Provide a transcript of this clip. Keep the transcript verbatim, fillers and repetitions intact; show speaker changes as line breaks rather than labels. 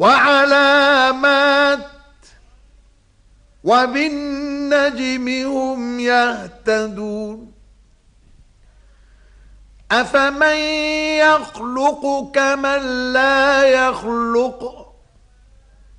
وعلامات وبالنجم هم يهتدون أفمن يخلق كمن لا يخلق